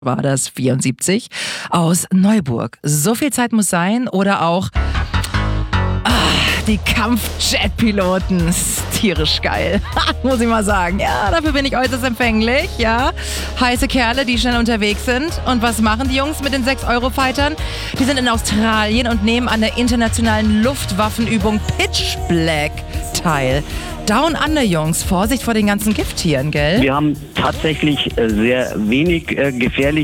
war das 74 aus Neuburg. So viel Zeit muss sein. Oder auch die Kampfjet-Piloten. Ist tierisch geil. Muss ich mal sagen. Ja, dafür bin ich äußerst empfänglich. Ja, heiße Kerle, die schnell unterwegs sind. Und was machen die Jungs mit den 6-Euro-Fightern? Die sind in Australien und nehmen an der internationalen Luftwaffenübung Pitch Black teil. Down Under, Jungs. Vorsicht vor den ganzen Gifttieren, gell? Wir haben tatsächlich sehr wenig gefährliche